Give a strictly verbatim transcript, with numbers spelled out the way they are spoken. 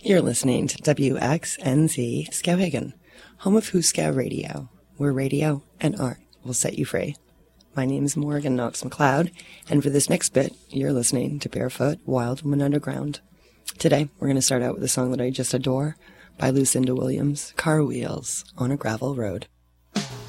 You're listening to W X N Z Skowhegan, home of Hooskow Radio, where radio and art will set you free. My name is Morgan Knox McLeod, and for this next bit, you're listening to Barefoot Wild Woman Underground. Today, we're going to start out with a song that I just adore by Lucinda Williams, Car Wheels on a Gravel Road.